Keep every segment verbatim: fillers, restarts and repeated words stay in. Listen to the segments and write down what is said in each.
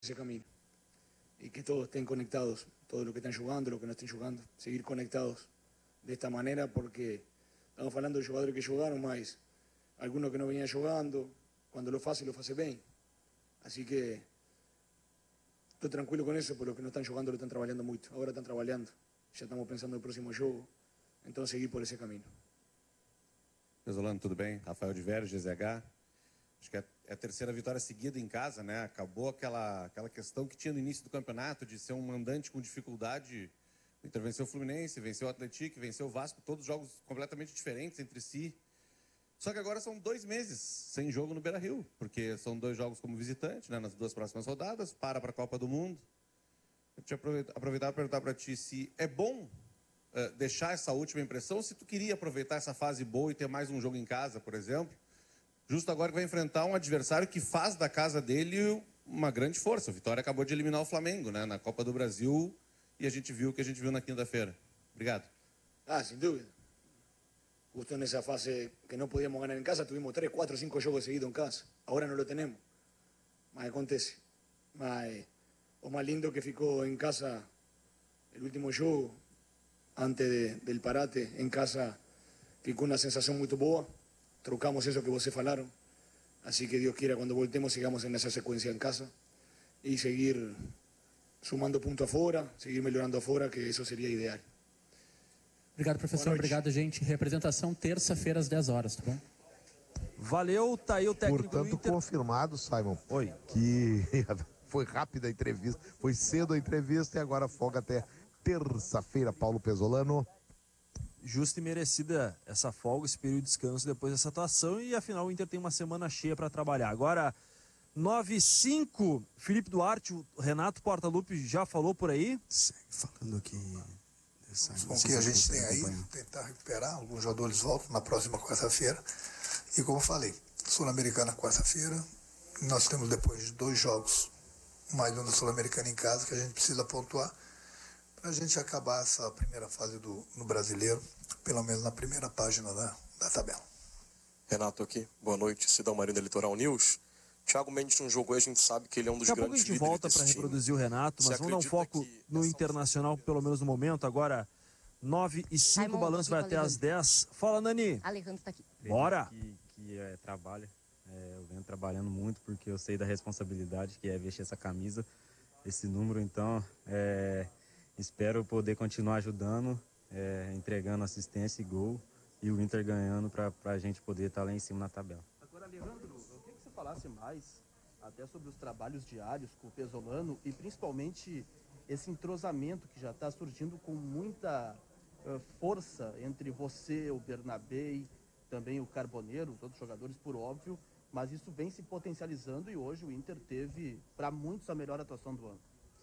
ese camino. Y que todos estén conectados, todos los que están jugando, los que no estén jugando, seguir conectados de esta manera, porque estamos hablando de jugadores que jugaron más, algunos que no venían jugando, cuando lo hace, lo hace bien. Así que estoy tranquilo con eso, porque los que no están jugando lo están trabajando mucho. Ahora están trabajando, ya estamos pensando en el próximo juego, entonces seguir por ese camino. Pesolano, tudo bem? Rafael de Vério, G Z H. Acho que é a terceira vitória seguida em casa, né? Acabou aquela, aquela questão que tinha no início do campeonato de ser um mandante com dificuldade. O Inter venceu o Fluminense, venceu o Atlético, venceu o Vasco, todos jogos completamente diferentes entre si. Só que agora são dois meses sem jogo no Beira-Rio, porque são dois jogos como visitante, né? Nas duas próximas rodadas, para para a Copa do Mundo. Eu tinha aproveitado para perguntar para ti se é bom uh, deixar essa última impressão, se tu queria aproveitar essa fase boa e ter mais um jogo em casa, por exemplo. Justo agora que vai enfrentar um adversário que faz da casa dele uma grande força. O Vitória acabou de eliminar o Flamengo, né, na Copa do Brasil, e a gente viu o que a gente viu na quinta-feira. Obrigado. Ah, sin duda. Justo en esa fase que no podíamos ganar en casa, tuvimos tres, cuatro, cinco juegos seguidos en casa. Ahora no lo tenemos. Mas acontece. Mas o más lindo que ficó en casa el último juego, antes de, del parate, en casa, ficó una sensación muy boa. Trocamos eso que vocês falaram. Así que Dios quiera, cuando voltemos, sigamos en esa secuencia en casa y seguir sumando punto afora, seguir melhorando afora, que isso seria ideal. Obrigado, professor. Obrigado, gente. Representação terça-feira às dez horas, tá bom? Valeu, tá aí o técnico Portanto, do Inter. confirmado, Simon. Oi. Que foi rápida a entrevista, foi cedo a entrevista e agora folga até terça-feira, Paulo Pesolano. Justa e merecida essa folga, esse período de descanso depois dessa atuação, e afinal o Inter tem uma semana cheia para trabalhar. Agora, nove e cinco, Felipe Duarte, o Renato Portaluppi já falou por aí? Segue falando aqui. Dessa, com o que a gente tem aí, tentar recuperar, alguns jogadores voltam na próxima quarta-feira, e como falei, Sul-Americana quarta-feira, nós temos depois dois jogos, mais um da Sul-Americana em casa, que a gente precisa pontuar, para a gente acabar essa primeira fase do, no Brasileiro, pelo menos na primeira página da, da tabela. Renato aqui, boa noite, Cidão Marina Litoral News. Thiago Mendes não jogou, a gente sabe que ele é um dos Daqui a pouco a grandes gente líderes volta desse para time. reproduzir o Renato, mas Você vamos dar um acredita foco que no essa Internacional, pelo menos no momento. Agora, nove e cinco, Raimundo, o balanço vai aqui até com às dez. Fala, Nani. Alejandro está aqui. Bora! Que, que é trabalho. É, eu venho trabalhando muito porque eu sei da responsabilidade que é vestir essa camisa, esse número. Então, é, espero poder continuar ajudando, é, entregando assistência e gol, e o Inter ganhando para a gente poder estar lá em cima na tabela. Agora, Alejandro, eu queria que você falasse mais até sobre os trabalhos diários com o Pesolano e principalmente esse entrosamento que já está surgindo com muita uh, força entre você, o Bernabé e também o Carboneiro, os outros jogadores, por óbvio, mas isso vem se potencializando e hoje o Inter teve, para muitos, a melhor atuação do ano.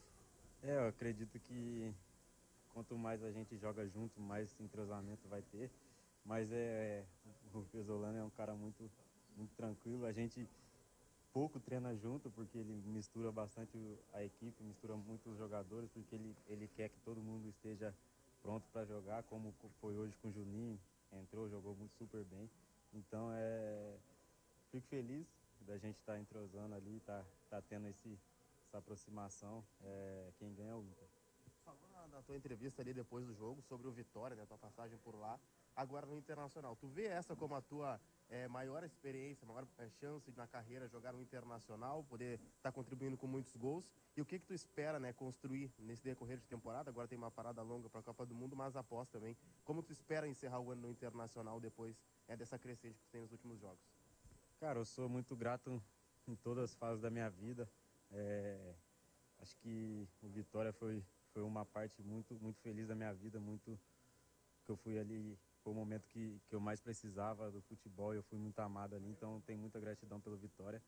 É, eu acredito que quanto mais a gente joga junto, mais entrosamento vai ter, mas é, o Pesolano é um cara muito, muito tranquilo, a gente pouco treina junto, porque ele mistura bastante a equipe, mistura muito os jogadores, porque ele, ele quer que todo mundo esteja pronto para jogar, como foi hoje com o Juninho, entrou, jogou muito super bem. Então, é, fico feliz da gente estar tá entrosando ali, tá, tá tendo esse, essa aproximação, é, quem ganha é o Inter. Falou na, na tua entrevista ali depois do jogo sobre o Vitória, né, tua passagem por lá, agora no Internacional. Tu vê essa como a tua É, maior experiência, maior é, chance na carreira jogar no Internacional, poder estar tá contribuindo com muitos gols, e o que que tu espera, né, construir nesse decorrer de temporada? Agora tem uma parada longa para a Copa do Mundo, mas após também, como tu espera encerrar o ano no Internacional depois é, dessa crescente que tu tem nos últimos jogos? Cara, eu sou muito grato em todas as fases da minha vida, é, acho que o Vitória foi, foi uma parte muito, muito feliz da minha vida, muito que eu fui ali. Foi o momento que, que eu mais precisava do futebol, eu fui muito amado ali, então tenho muita gratidão pelo Vitória.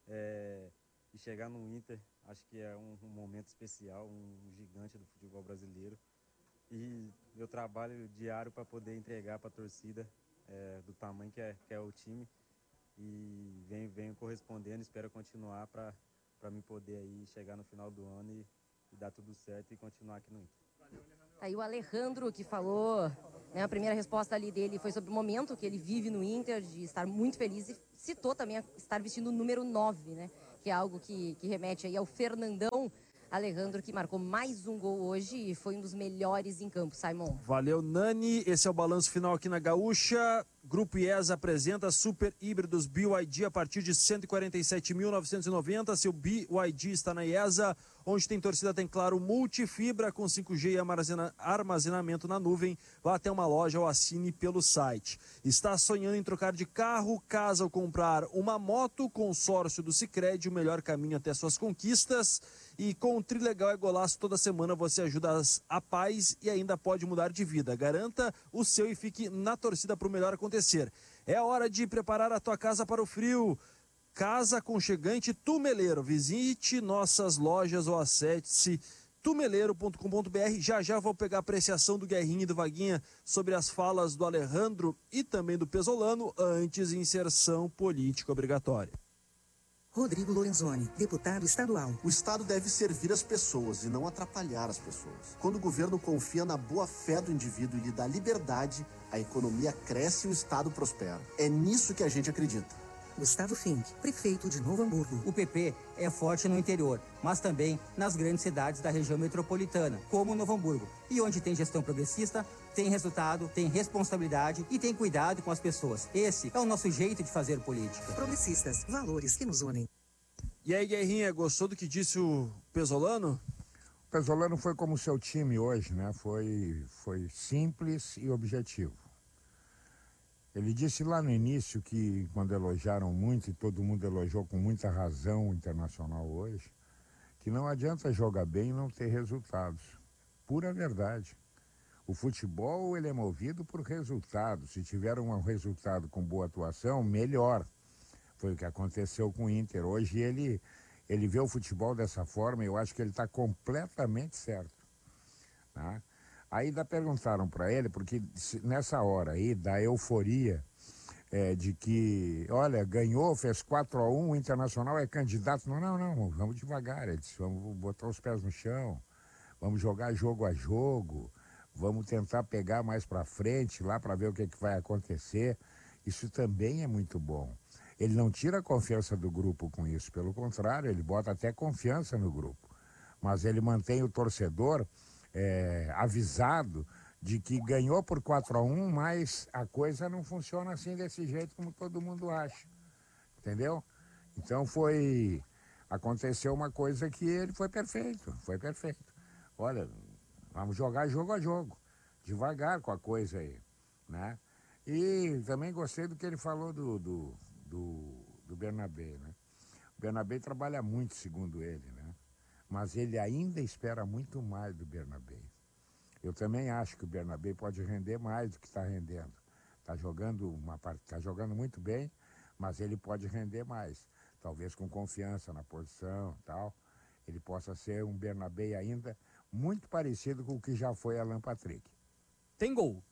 É, e chegar no Inter, acho que é um, um momento especial, um gigante do futebol brasileiro. E eu trabalho diário para poder entregar para a torcida é, do tamanho que é, que é o time. E venho, venho correspondendo, espero continuar para para me poder aí chegar no final do ano e, e dar tudo certo e continuar aqui no Inter. Aí o Alejandro que falou, né, a primeira resposta ali dele foi sobre o momento que ele vive no Inter, de estar muito feliz, e citou também a estar vestindo o número nove, né? que é algo que, que remete aí ao Fernandão Alejandro, que marcou mais um gol hoje e foi um dos melhores em campo, Simon. Valeu, Nani. Esse é o balanço final aqui na Gaúcha. Grupo IESA apresenta super híbridos B Y D a partir de cento e quarenta e sete mil novecentos e noventa. Seu B Y D está na IESA, onde tem torcida, tem claro, multifibra com cinco G e armazena, armazenamento na nuvem. Vá até uma loja ou assine pelo site. Está sonhando em trocar de carro, casa ou comprar uma moto? Consórcio do Sicredi, o melhor caminho até suas conquistas. E com o Trilegal é Golaço, toda semana você ajuda as, a paz e ainda pode mudar de vida. Garanta o seu e fique na torcida para o melhor acontecer. É hora de preparar a tua casa para o frio. Casa Aconchegante Tumeleiro. Visite nossas lojas ou acesse tumeleiro ponto com ponto br. Já já vou pegar a apreciação do Guerrinha e do Vaguinha sobre as falas do Alejandro e também do Pesolano, antes inserção política obrigatória. Rodrigo Lorenzoni, deputado estadual. O Estado deve servir as pessoas e não atrapalhar as pessoas. Quando o governo confia na boa-fé do indivíduo e lhe dá liberdade, a economia cresce e o Estado prospera. É nisso que a gente acredita. Gustavo Fink, prefeito de Novo Hamburgo. O P P é forte no interior, mas também nas grandes cidades da região metropolitana, como Novo Hamburgo. E onde tem gestão progressista, tem resultado, tem responsabilidade e tem cuidado com as pessoas. Esse é o nosso jeito de fazer política. Progressistas, valores que nos unem. E aí, Guerrinha, gostou do que disse o Pesolano? O Pesolano foi como o seu time hoje, né? Foi, foi simples e objetivo. Ele disse lá no início que, quando elogiaram muito, e todo mundo elogiou com muita razão o Internacional hoje, que não adianta jogar bem e não ter resultados. Pura verdade. O futebol, ele é movido por resultados. Se tiver um resultado com boa atuação, melhor. Foi o que aconteceu com o Inter. Hoje ele, ele vê o futebol dessa forma e eu acho que ele está completamente certo. Tá? Aí ainda perguntaram para ele, porque nessa hora aí, da euforia é, de que, olha, ganhou, fez quatro a um, o Internacional é candidato. Não, não, não, vamos devagar. Ele disse, vamos botar os pés no chão, vamos jogar jogo a jogo, vamos tentar pegar mais para frente lá para ver o que, que vai acontecer. Isso também é muito bom. Ele não tira a confiança do grupo com isso, pelo contrário, ele bota até confiança no grupo. Mas ele mantém o torcedor É, avisado de que ganhou por quatro a um, mas a coisa não funciona assim desse jeito como todo mundo acha, entendeu? Então foi, aconteceu uma coisa que ele foi perfeito, foi perfeito. Olha, vamos jogar jogo a jogo, devagar com a coisa aí, né? E também gostei do que ele falou do, do, do, do Bernabé, né? O Bernabé trabalha muito, segundo ele, né? Mas ele ainda espera muito mais do Bernabé. Eu também acho que o Bernabé pode render mais do que está rendendo. Está jogando uma parte, está jogando muito bem, mas ele pode render mais. Talvez com confiança na posição e tal. Ele possa ser um Bernabé ainda muito parecido com o que já foi Alan Patrick. Tem gol.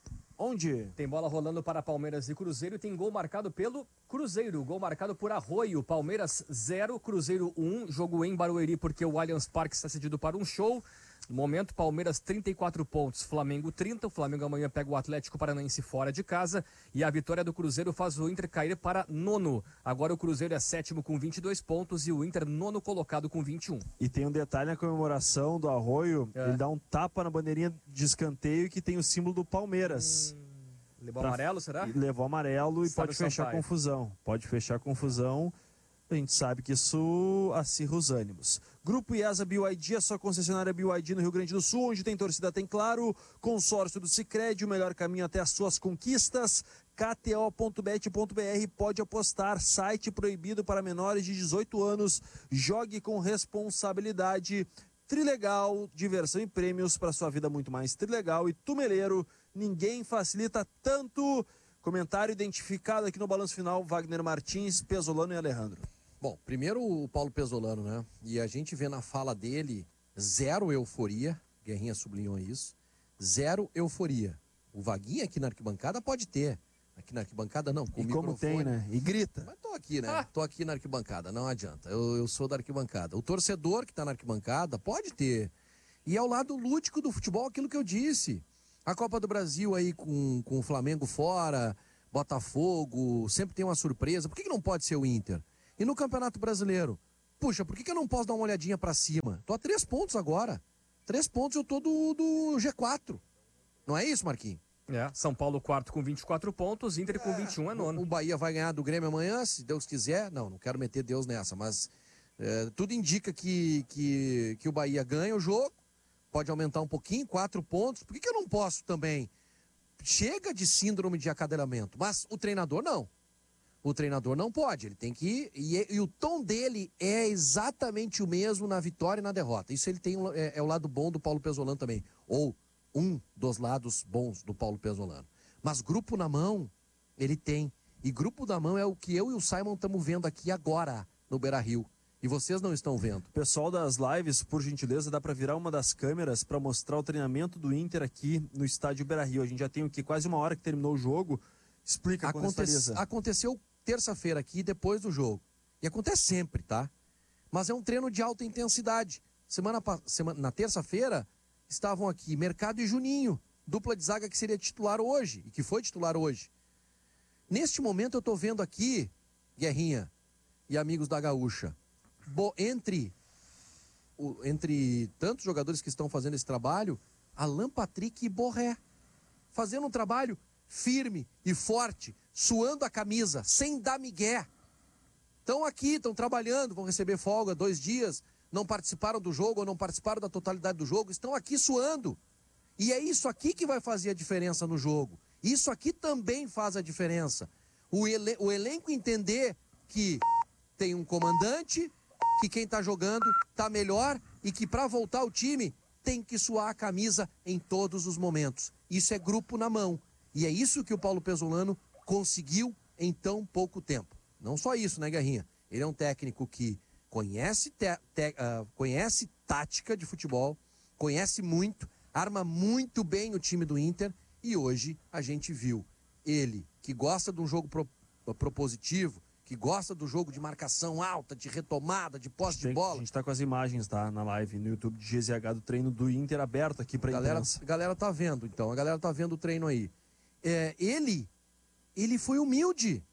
Onde? Tem bola rolando para Palmeiras e Cruzeiro e tem gol marcado pelo Cruzeiro. Gol marcado por Arroio. Palmeiras zero, Cruzeiro um. Jogo em Barueri porque o Allianz Parque está cedido para um show. No momento, Palmeiras trinta e quatro pontos, Flamengo trinta. O Flamengo amanhã pega o Atlético Paranaense fora de casa. E a vitória do Cruzeiro faz o Inter cair para nono. Agora o Cruzeiro é sétimo com vinte e dois pontos e o Inter nono colocado com vinte e um. E tem um detalhe na comemoração do Arroio. É. Ele dá um tapa na bandeirinha de escanteio que tem o símbolo do Palmeiras. Hum, levou pra... amarelo, será? Levou amarelo e Sabe pode fechar Sampaio. confusão. Pode fechar confusão. A gente sabe que isso acirra os ânimos. Grupo IESA B Y D, a sua concessionária B Y D no Rio Grande do Sul, onde tem torcida, tem claro. Consórcio do Sicredi, o melhor caminho até as suas conquistas. K T O ponto bet ponto B R, pode apostar. Site proibido para menores de dezoito anos. Jogue com responsabilidade. Trilegal, diversão e prêmios para sua vida muito mais trilegal. E Tumeleiro, ninguém facilita tanto. Comentário identificado aqui no balanço final, Wagner Martins, Pesolano e Alejandro. Bom, primeiro o Paulo Pesolano, né? E a gente vê na fala dele zero euforia, Guerrinha sublinhou isso, zero euforia. O Vaguinha aqui na arquibancada pode ter, aqui na arquibancada não. Com e como microfone. tem, né? E grita. Mas tô aqui, né? Ah. Tô aqui na arquibancada, não adianta, eu, eu sou da arquibancada. O torcedor que tá na arquibancada pode ter. E ao lado lúdico do futebol, aquilo que eu disse. A Copa do Brasil aí com, com o Flamengo fora, Botafogo, sempre tem uma surpresa. Por que, que não pode ser o Inter? E no Campeonato Brasileiro? Puxa, por que, que eu não posso dar uma olhadinha para cima? Tô a três pontos agora. Três pontos eu tô do, do G quatro. Não é isso, Marquinhos? É, São Paulo quarto com vinte e quatro pontos, Inter com vinte e um é nono. O Bahia vai ganhar do Grêmio amanhã, se Deus quiser. Não, não quero meter Deus nessa, mas é, tudo indica que, que, que o Bahia ganha o jogo, pode aumentar um pouquinho, quatro pontos. Por que, que eu não posso também? Chega de síndrome de acadelamento, mas o treinador não. O treinador não pode, ele tem que ir, e, e o tom dele é exatamente o mesmo na vitória e na derrota. Isso ele tem, é, é o lado bom do Paulo Pesolano também, ou um dos lados bons do Paulo Pesolano. Mas grupo na mão, ele tem. E grupo na mão é o que eu e o Simon estamos vendo aqui agora, no Beira-Rio. E vocês não estão vendo. Pessoal das lives, por gentileza, dá para virar uma das câmeras para mostrar o treinamento do Inter aqui no estádio Beira-Rio. A gente já tem aqui quase uma hora que terminou o jogo. Explica, Aconte contextualiza. Aconteceu terça-feira aqui, depois do jogo. E acontece sempre, tá? Mas é um treino de alta intensidade. Semana, semana, na terça-feira, estavam aqui Mercado e Juninho, dupla de zaga que seria titular hoje, e que foi titular hoje. Neste momento eu estou vendo aqui, Guerrinha e amigos da Gaúcha, bo, entre, o, entre tantos jogadores que estão fazendo esse trabalho, Alan Patrick e Borré, fazendo um trabalho firme e forte, suando a camisa, sem dar migué. Estão aqui, estão trabalhando, vão receber folga dois dias, não participaram do jogo ou não participaram da totalidade do jogo, estão aqui suando. E é isso aqui que vai fazer a diferença no jogo. Isso aqui também faz a diferença. O, ele, o elenco entender que tem um comandante, que quem está jogando está melhor e que para voltar o time tem que suar a camisa em todos os momentos. Isso é grupo na mão. E é isso que o Paulo Pesolano conseguiu em tão pouco tempo. Não só isso, né, Guerrinha? Ele é um técnico que conhece, te, te, uh, conhece tática de futebol, conhece muito, arma muito bem o time do Inter e hoje a gente viu ele, que gosta de um jogo pro, propositivo, que gosta do jogo de marcação alta, de retomada, de posse de bola. A gente tá com as imagens, tá, na live no YouTube de G Z H do treino do Inter aberto aqui pra galera, imprensa. A galera tá vendo, então, a galera tá vendo o treino aí. É, ele, ele foi humilde.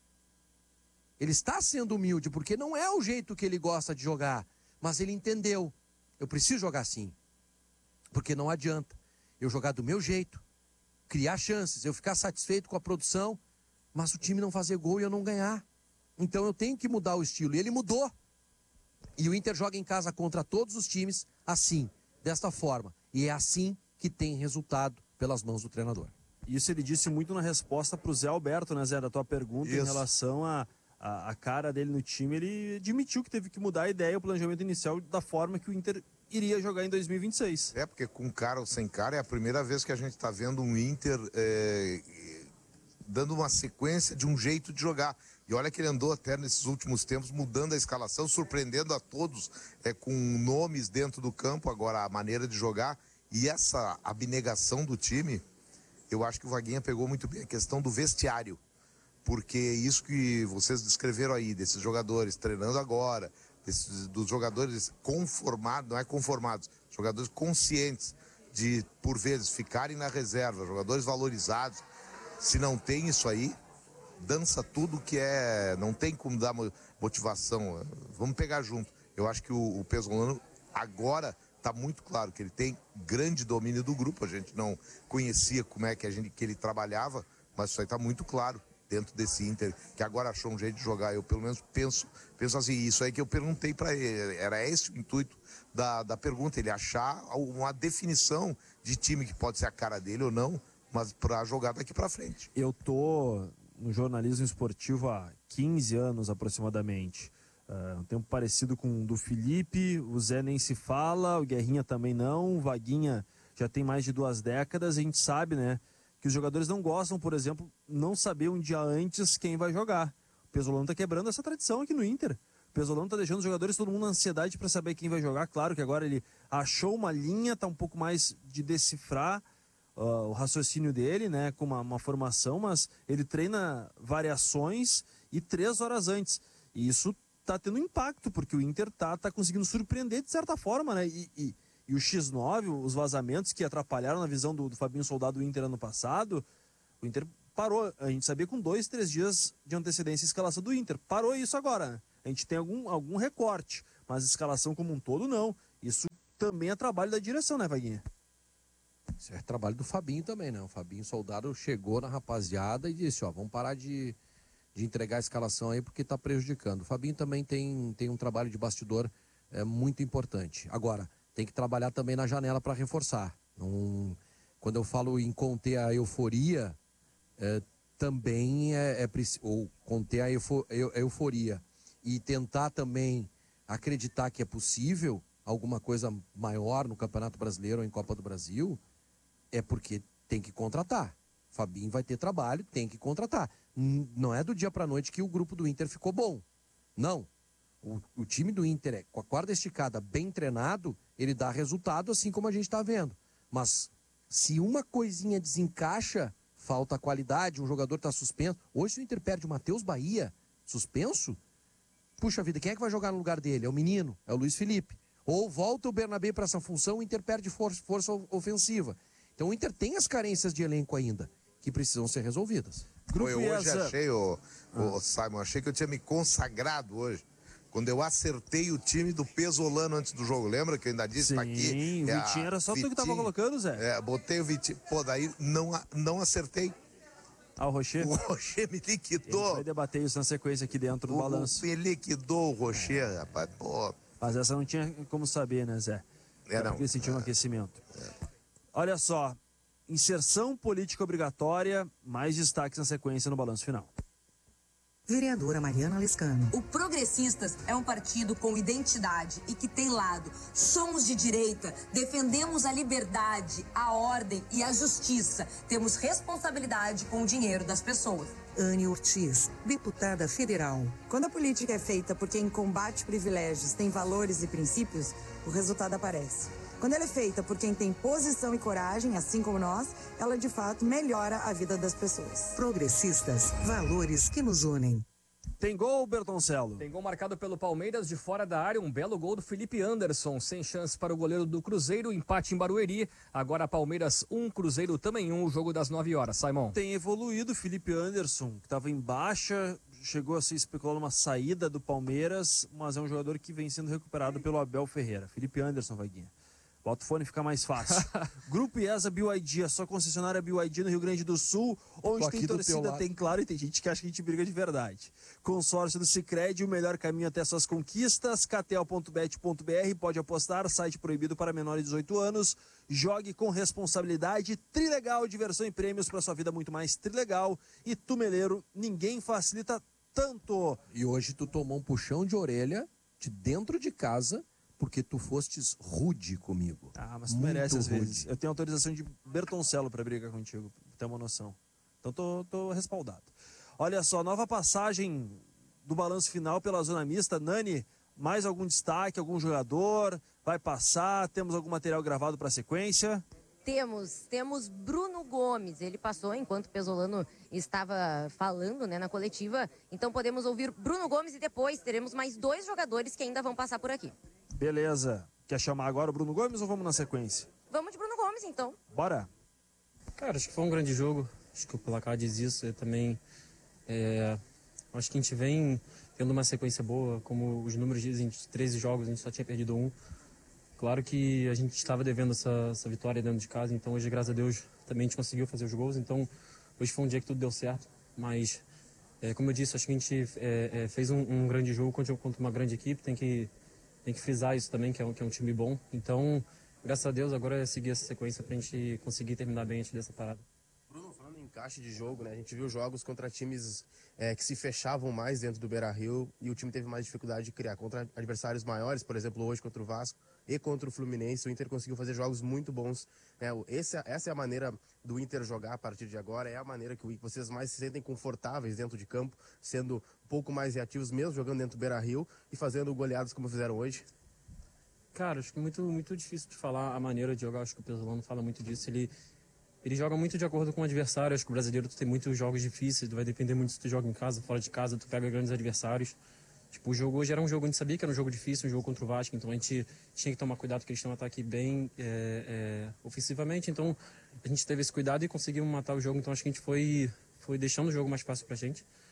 Ele está sendo humilde, porque não é o jeito que ele gosta de jogar. Mas ele entendeu. Eu preciso jogar assim. Porque não adianta eu jogar do meu jeito, criar chances, eu ficar satisfeito com a produção, mas o time não fazer gol e eu não ganhar. Então eu tenho que mudar o estilo. E ele mudou. E o Inter joga em casa contra todos os times assim, desta forma. E é assim que tem resultado pelas mãos do treinador. Isso ele disse muito na resposta para o Zé Alberto, né, Zé, da tua pergunta. Isso. Em relação a, a, a cara dele no time. Ele admitiu que teve que mudar a ideia, o planejamento inicial da forma que o Inter iria jogar em dois mil e vinte e seis. É, porque com cara ou sem cara é a primeira vez que a gente está vendo um Inter é, dando uma sequência de um jeito de jogar. E olha que ele andou até nesses últimos tempos mudando a escalação, surpreendendo a todos é, com nomes dentro do campo, agora a maneira de jogar. E essa abnegação do time, eu acho que o Vaguinha pegou muito bem a questão do vestiário. Porque isso que vocês descreveram aí, desses jogadores treinando agora, desses, dos jogadores conformados, não é conformados, jogadores conscientes de, por vezes, ficarem na reserva, jogadores valorizados. Se não tem isso aí, dança tudo que é... Não tem como dar motivação. Vamos pegar junto. Eu acho que o, o Pesolano agora está muito claro que ele tem grande domínio do grupo. A gente não conhecia como é que, a gente, que ele trabalhava, mas isso aí está muito claro dentro desse Inter, que agora achou um jeito de jogar. Eu pelo menos penso, penso assim, isso aí que eu perguntei para ele, era esse o intuito da, da pergunta, ele achar uma definição de time que pode ser a cara dele ou não, mas para jogar daqui para frente. Eu tô no jornalismo esportivo há quinze anos aproximadamente, uh, um tempo parecido com o do Felipe, o Zé nem se fala, o Guerrinha também não, o Vaguinha já tem mais de duas décadas, a gente sabe, né, que os jogadores não gostam, por exemplo, não saber um dia antes quem vai jogar. O Pesolano tá quebrando essa tradição aqui no Inter. O Pesolano tá deixando os jogadores, todo mundo na ansiedade para saber quem vai jogar. Claro que agora ele achou uma linha, tá um pouco mais de decifrar uh, o raciocínio dele, né, com uma, uma formação, mas ele treina variações e três horas antes. E isso tá tendo impacto, porque o Inter tá, tá conseguindo surpreender de certa forma, né, e... e E o X nove, os vazamentos que atrapalharam na visão do, do Fabinho Soldado do Inter ano passado, o Inter parou. A gente sabia com dois, três dias de antecedência a escalação do Inter. Parou isso agora, né? a gente tem algum, algum recorte, mas a escalação como um todo não. Isso também é trabalho da direção, né, Vaguinha? Isso é trabalho do Fabinho também, né? O Fabinho Soldado chegou na rapaziada e disse, ó, vamos parar de, de entregar a escalação aí porque tá prejudicando. O Fabinho também tem, tem um trabalho de bastidor é, muito importante. Agora, tem que trabalhar também na janela para reforçar. Não, quando eu falo em conter a euforia, é, também é, é preciso, ou conter a, eufo, a euforia e tentar também acreditar que é possível alguma coisa maior no Campeonato Brasileiro ou em Copa do Brasil, é porque tem que contratar. Fabinho vai ter trabalho, tem que contratar. Não é do dia para a noite que o grupo do Inter ficou bom. Não. O, o time do Inter, é, com a corda esticada, bem treinado, ele dá resultado assim como a gente está vendo. Mas se uma coisinha desencaixa, falta qualidade, um jogador está suspenso. Hoje se o Inter perde o Matheus Bahia, suspenso, puxa vida, quem é que vai jogar no lugar dele? É o menino, é o Luiz Felipe. Ou volta o Bernabé para essa função, o Inter perde força, força ofensiva. Então o Inter tem as carências de elenco ainda, que precisam ser resolvidas. Grupo eu hoje essa... achei, ô, ô, ah. Simon, achei que eu tinha me consagrado hoje. Quando eu acertei o time do Pesolano antes do jogo, lembra que eu ainda disse? Sim, tá aqui, o é Vitinho era só Vitinho, tu que tava colocando, Zé. É, botei o Vitinho, pô, daí não, não acertei. Ah, o Rocher? O Rocher me liquidou. A gente vai debater isso na sequência aqui dentro do o, balanço. Me liquidou o Rocher, é. rapaz, pô. Mas essa não tinha como saber, né, Zé? É, não. Porque ele sentiu um aquecimento. É. Olha só, inserção política obrigatória, mais destaques na sequência no balanço final. Vereadora Mariana Lescano. O Progressistas é um partido com identidade e que tem lado. Somos de direita, defendemos a liberdade, a ordem e a justiça. Temos responsabilidade com o dinheiro das pessoas. Anne Ortiz, deputada federal. Quando a política é feita por quem combate privilégios, tem valores e princípios, o resultado aparece. Quando ela é feita por quem tem posição e coragem, assim como nós, ela de fato melhora a vida das pessoas. Progressistas, valores que nos unem. Tem gol, Bertoncello? Tem gol marcado pelo Palmeiras de fora da área, um belo gol do Felipe Anderson, sem chance para o goleiro do Cruzeiro, empate em Barueri. Agora Palmeiras um, Cruzeiro também um, o jogo das nove horas. Simon. Tem evoluído o Felipe Anderson, que estava em baixa, chegou a se especular numa saída do Palmeiras, mas é um jogador que vem sendo recuperado pelo Abel Ferreira. Felipe Anderson, Vaguinha. Bota o fone, fica mais fácil. Grupo IESA B Y D, a sua concessionária B Y D no Rio Grande do Sul, onde tem torcida, tem claro, e tem gente que acha que a gente briga de verdade. Consórcio do Sicredi, o melhor caminho até suas conquistas, k t o ponto bet ponto b r, pode apostar, site proibido para menores de dezoito anos, jogue com responsabilidade, Trilegal, diversão e prêmios para sua vida muito mais Trilegal, e Tumeleiro, ninguém facilita tanto. E hoje tu tomou um puxão de orelha de dentro de casa, porque tu fostes rude comigo. Ah, mas tu merece às vezes. Eu tenho autorização de Bertoncello para brigar contigo, pra ter uma noção. Então tô, tô respaldado. Olha só, nova passagem do balanço final pela zona mista. Nani, mais algum destaque, algum jogador? Vai passar? Temos algum material gravado para a sequência? Temos, temos Bruno Gomes, ele passou enquanto o Pesolano estava falando, né, na coletiva. Então podemos ouvir Bruno Gomes e depois teremos mais dois jogadores que ainda vão passar por aqui. Beleza. Quer chamar agora o Bruno Gomes ou vamos na sequência? Vamos de Bruno Gomes, então. Bora. Cara, acho que foi um grande jogo. Acho que o placar diz isso. Eu também é, acho que a gente vem tendo uma sequência boa. Como os números dizem, de treze jogos, a gente só tinha perdido um. Claro que a gente estava devendo essa, essa vitória dentro de casa. Então hoje, graças a Deus, também a gente conseguiu fazer os gols. Então hoje foi um dia que tudo deu certo. Mas, é, como eu disse, acho que a gente é, é, fez um, um grande jogo contra, contra uma grande equipe. Tem que... Tem que frisar isso também, que é, um, que é um time bom. Então, graças a Deus, agora é seguir essa sequência pra gente conseguir terminar bem antes dessa parada. Bruno, falando em encaixe de jogo, né? A gente viu jogos contra times é, que se fechavam mais dentro do Beira-Rio e o time teve mais dificuldade de criar. Contra adversários maiores, por exemplo, hoje contra o Vasco e contra o Fluminense, o Inter conseguiu fazer jogos muito bons. Né? Esse, essa é a maneira do Inter jogar a partir de agora, é a maneira que vocês mais se sentem confortáveis dentro de campo, sendo um pouco mais reativos, mesmo jogando dentro do Beira-Rio e fazendo goleadas como fizeram hoje? Cara, acho que muito, muito difícil de falar a maneira de jogar. Acho que o Pesolano fala muito disso. Ele, ele joga muito de acordo com o adversário. Acho que o brasileiro tu tem muitos jogos difíceis. Vai depender muito se tu joga em casa, fora de casa, tu pega grandes adversários. Tipo, o jogo hoje era um jogo, a gente sabia que era um jogo difícil, um jogo contra o Vasco. Então a gente tinha que tomar cuidado, porque eles têm um ataque bem é, é, ofensivamente. Então a gente teve esse cuidado e conseguimos matar o jogo. Então acho que a gente foi, foi deixando o jogo mais fácil pra gente.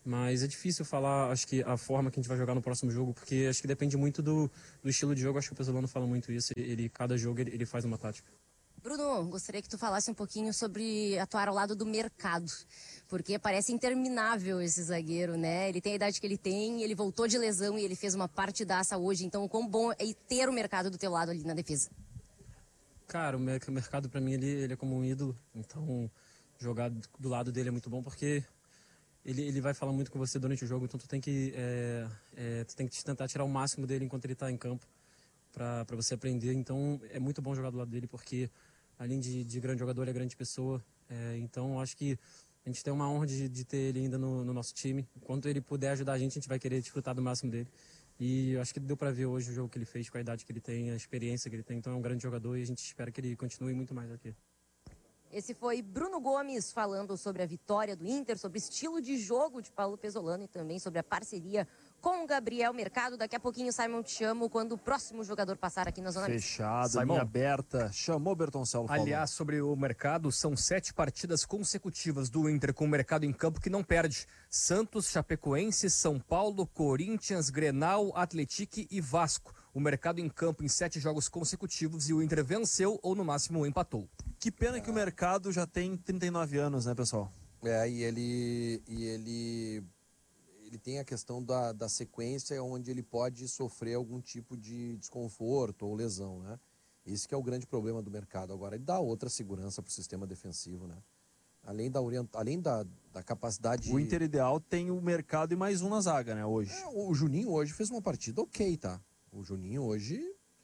Mas é difícil falar, acho que a forma que a gente vai jogar no próximo jogo, porque acho que depende muito do, do estilo de jogo. Acho que o Pesolano fala muito isso. Ele, cada jogo ele, ele faz uma tática. Bruno, gostaria que tu falasse um pouquinho sobre atuar ao lado do mercado, porque parece interminável esse zagueiro, né? Ele tem a idade que ele tem, ele voltou de lesão e ele fez uma partidaça hoje, então quão bom é ter o mercado do teu lado ali na defesa? Cara, o mercado pra mim ele, ele é como um ídolo, então jogar do lado dele é muito bom, porque ele, ele vai falar muito com você durante o jogo, então tu tem que, é, é, tu tem que tentar tirar o máximo dele enquanto ele tá em campo, pra, pra você aprender. Então é muito bom jogar do lado dele, porque além de, de grande jogador, ele é grande pessoa. É, então, acho que a gente tem uma honra de, de ter ele ainda no, no nosso time. Enquanto ele puder ajudar a gente, a gente vai querer desfrutar do máximo dele. E eu acho que deu para ver hoje o jogo que ele fez, com a idade que ele tem, a experiência que ele tem. Então, é um grande jogador e a gente espera que ele continue muito mais aqui. Esse foi Bruno Gomes falando sobre a vitória do Inter, sobre o estilo de jogo de Paulo Pesolano e também sobre a parceria com o Gabriel Mercado. Daqui a pouquinho, Simon, te chamo quando o próximo jogador passar aqui na Zona Mista. Fechado, linha aberta. Chamou Bertoncello. Aliás, sobre o mercado, são sete partidas consecutivas do Inter com o mercado em campo que não perde. Santos, Chapecoense, São Paulo, Corinthians, Grenal, Atlético e Vasco. O mercado em campo em sete jogos consecutivos e o Inter venceu ou no máximo empatou. Que pena que o mercado já tem trinta e nove anos, né, pessoal? É, e ele... E ele... ele tem a questão da, da sequência onde ele pode sofrer algum tipo de desconforto ou lesão, né? Esse que é o grande problema do mercado. Agora, ele dá outra segurança para o sistema defensivo, né? Além da, orient... Além da, da capacidade... O Inter ideal tem o mercado e mais um na zaga, né, hoje. É, o Juninho hoje fez uma partida ok, tá? O Juninho hoje...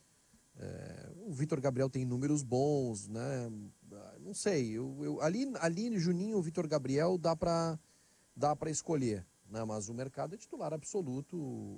É... O Vitor Gabriel tem números bons, né? Não sei, eu, eu... ali, ali Juninho e o Vitor Gabriel dá para dá para escolher. Não, mas o mercado é titular absoluto,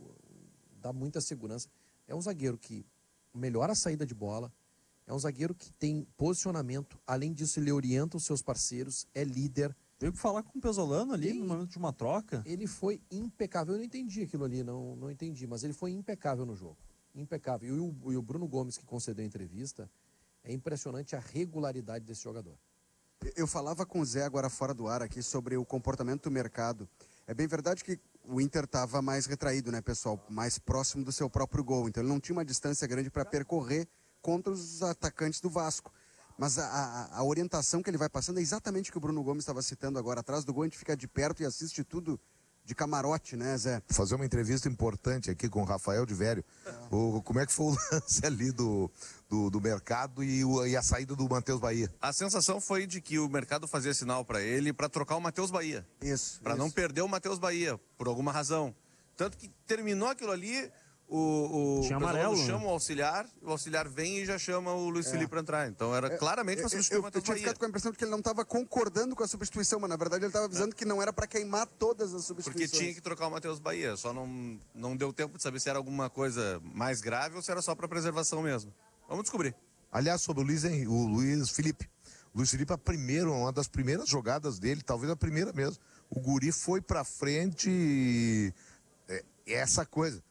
dá muita segurança. É um zagueiro que melhora a saída de bola, é um zagueiro que tem posicionamento, além disso ele orienta os seus parceiros, é líder. Veio falar com o Pesolano ali ele, no momento de uma troca. Ele foi impecável, eu não entendi aquilo ali, não, não entendi, mas ele foi impecável no jogo, impecável. E o, e o Bruno Gomes, que concedeu a entrevista, é impressionante a regularidade desse jogador. Eu falava com o Zé agora fora do ar aqui sobre o comportamento do mercado. É bem verdade que o Inter estava mais retraído, né, pessoal? Mais próximo do seu próprio gol. Então ele não tinha uma distância grande para percorrer contra os atacantes do Vasco. Mas a, a, a orientação que ele vai passando é exatamente o que o Bruno Gomes estava citando agora. Atrás do gol a gente fica de perto e assiste tudo de camarote, né, Zé? Fazer uma entrevista importante aqui com o Rafael de Vério. O, como é que foi o lance ali do, do, do mercado e, o, e a saída do Matheus Bahia? A sensação foi de que o mercado fazia sinal para ele para trocar o Matheus Bahia. Isso. Para não perder o Matheus Bahia, por alguma razão. Tanto que terminou aquilo ali, o, o Tinha amarelo, chama né? o auxiliar, o auxiliar vem e já chama o Luiz É. Felipe para entrar. Então era É, claramente para eu, substituir eu, o eu Matheus tinha Bahia. ficado com a impressão de que ele não estava concordando com a substituição, mas na verdade ele estava avisando que não era para queimar todas as Porque substituições. tinha que trocar o Matheus Bahia. Só não, não deu tempo de saber se era alguma coisa mais grave ou se era só para preservação mesmo. Vamos descobrir. Aliás, sobre o Luiz, Henrique, o Luiz Felipe. O Luiz Felipe, a primeira, uma das primeiras jogadas dele, talvez a primeira mesmo. O guri foi pra frente e... É, essa coisa.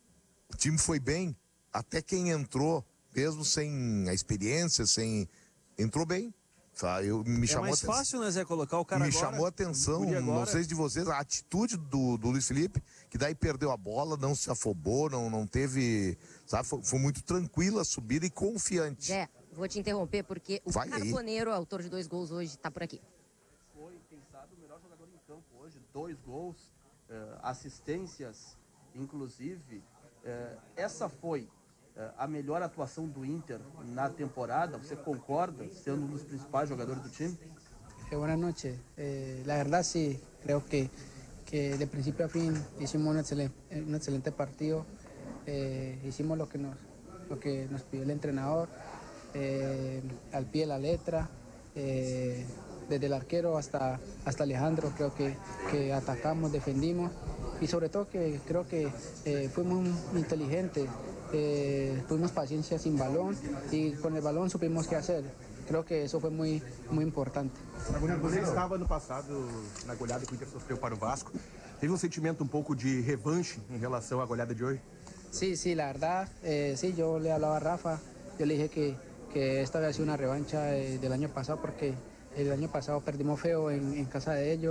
O time foi bem, até quem entrou, mesmo sem a experiência, sem... Entrou bem. Tá? Eu, me É chamou mais atenção. fácil, né, Zé, colocar o cara Me agora. chamou a atenção, o guri não agora. sei se de vocês, a atitude do, do Luiz Felipe, que daí perdeu a bola, não se afobou, não, não teve, sabe, foi, foi muito tranquila a subida e confiante. Zé, vou te interromper porque o Vai aí. Carboneiro, autor de dois gols hoje, está por aqui. Foi, quem sabe, o melhor jogador em campo hoje. Dois gols, eh, assistências, inclusive. Eh, essa foi eh, a melhor atuação do Inter na temporada. Você concorda, sendo um dos principais jogadores do time? Eh, buenas noches. Eh, la verdad sí, creo que, que de principio a fin hicimos un excelente, un excelente partido. Eh, hicimos lo que nos, lo que nos pidió el entrenador, eh, al pie de la letra. Eh, desde el arquero hasta, hasta Alejandro creo que, que atacamos, defendimos y sobre todo que creo que eh, fuimos inteligentes, eh, tuvimos paciencia sin balón y con el balón supimos qué hacer. Creo que isso foi muito, muito importante. Você estava no passado na goleada que o Inter sofreu para o Vasco. Teve um sentimento um pouco de revanche em relação à goleada de hoje? Sí, sí, la verdad, eh, sí, yo le hablaba a Rafa, yo le dije que, que esta había sido una revancha eh, del año pasado porque el año pasado perdimos feo en, en casa de ellos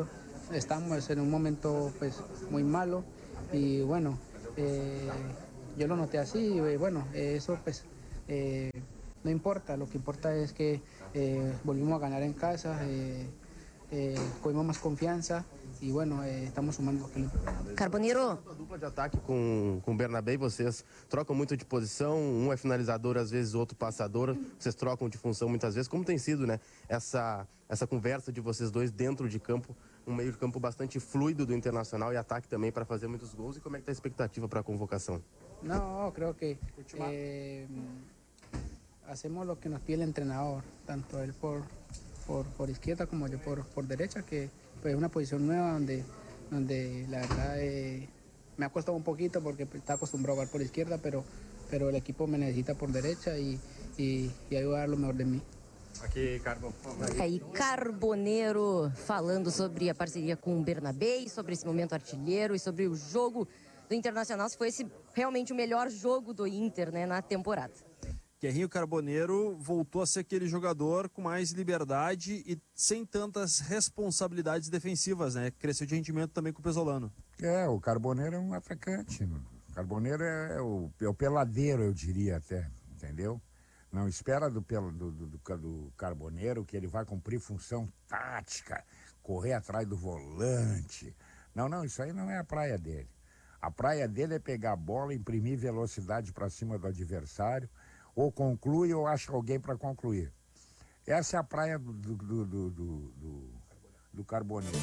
estamos en un momento pues muy malo y bueno, eh, yo lo noté así y bueno, eh, eso pues eh, no importa, lo que importa es que eh, volvimos a ganar en casa, eh, eh, cogimos más confianza e, bueno, eh, estamos sumando aquilo. Carboneiro. A dupla de ataque com, com o Bernabé, vocês trocam muito de posição, um é finalizador, às vezes o outro passador, vocês trocam de função muitas vezes. Como tem sido, né, essa, essa conversa de vocês dois dentro de campo, um meio de campo bastante fluido do Internacional e ataque também para fazer muitos gols, e como é que está a expectativa para a convocação? Não, creo que eh, hacemos lo que nos pide el entrenador, tanto él por, por, por izquierda como yo por, por derecha, que pues, es una posición nueva donde, donde la verdad eh, me ha costado un poquito porque está acostumbrado a jugar por izquierda, pero, pero el equipo me necesita por derecha y, y, y ahí voy a dar lo mejor de mí. Aqui, Carbo. Aí, Carboneiro falando sobre a parceria com o Bernabé, sobre esse momento artilheiro e sobre o jogo do Internacional, se foi esse realmente o melhor jogo do Inter, né, na temporada. Guerrinho Carboneiro voltou a ser aquele jogador com mais liberdade e sem tantas responsabilidades defensivas, né? Cresceu de rendimento também com o Pesolano. É, o Carboneiro é um atacante. O Carboneiro é o, é o peladeiro, eu diria até, entendeu? Não espera do, do, do, do, do Carboneiro que ele vai cumprir função tática, correr atrás do volante. Não, não, isso aí não é a praia dele. A praia dele é pegar a bola, imprimir velocidade para cima do adversário, ou conclui ou acha alguém para concluir. Essa é a praia do, do, do, do, do, do Carboneiro.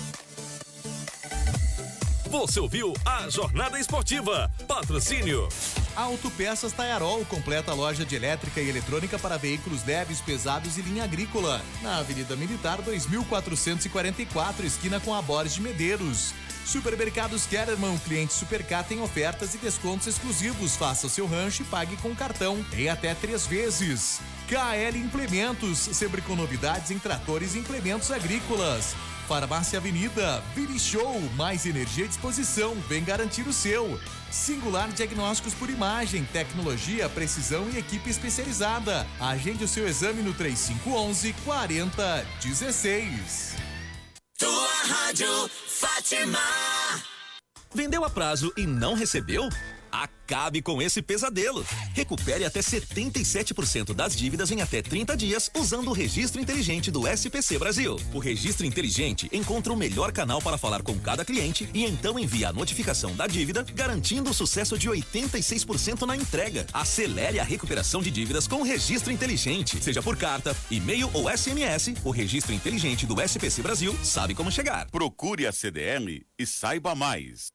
Você ouviu a Jornada Esportiva. Patrocínio. Autopeças Taiarol, completa loja de elétrica e eletrônica para veículos leves, pesados e linha agrícola. Na Avenida Militar dois mil quatrocentos e quarenta e quatro, esquina com a Borges de Medeiros. Supermercados Kellerman, o cliente Supercar tem ofertas e descontos exclusivos. Faça o seu rancho e pague com cartão em até três vezes. K L Implementos, sempre com novidades em tratores e implementos agrícolas. Farmácia Avenida, Vini Show, mais energia à disposição, vem garantir o seu. Singular Diagnósticos por Imagem, tecnologia, precisão e equipe especializada. Agende o seu exame no três cinco um um, quatro zero um seis. Tua Rádio Fátima. Vendeu a prazo e não recebeu? Acabe com esse pesadelo. Recupere até setenta e sete por cento das dívidas em até trinta dias usando o Registro Inteligente do S P C Brasil. O Registro Inteligente encontra o melhor canal para falar com cada cliente e então envia a notificação da dívida, garantindo o sucesso de oitenta e seis por cento na entrega. Acelere a recuperação de dívidas com o Registro Inteligente. Seja por carta, e-mail ou S M S, o Registro Inteligente do S P C Brasil sabe como chegar. Procure a C D L e saiba mais.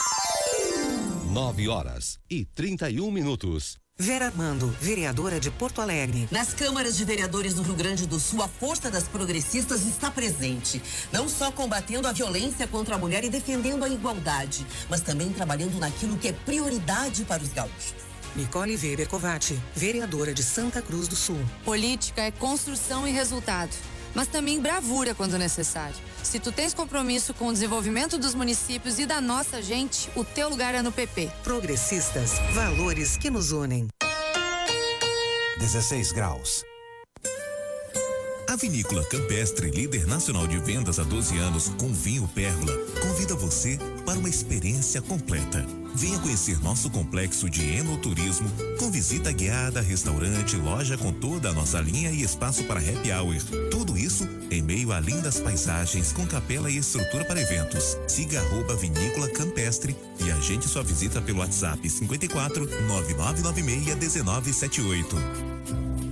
nove horas e trinta e um minutos. Vera Armando, vereadora de Porto Alegre. Nas câmaras de vereadores do Rio Grande do Sul, a força das progressistas está presente. Não só combatendo a violência contra a mulher e defendendo a igualdade, mas também trabalhando naquilo que é prioridade para os gaúchos. Nicole Weber Covatti, vereadora de Santa Cruz do Sul. Política é construção e resultado, mas também bravura quando necessário. Se tu tens compromisso com o desenvolvimento dos municípios e da nossa gente, o teu lugar é no P P. Progressistas, valores que nos unem. dezesseis graus. A Vinícola Campestre, líder nacional de vendas há doze anos com vinho Pérgola, convida você para uma experiência completa. Venha conhecer nosso complexo de enoturismo com visita guiada, restaurante, loja com toda a nossa linha e espaço para happy hour. Tudo isso em meio a lindas paisagens com capela e estrutura para eventos. Siga arroba Vinícola Campestre e agende sua visita pelo WhatsApp cinquenta e quatro, nove nove nove seis, um nove sete oito.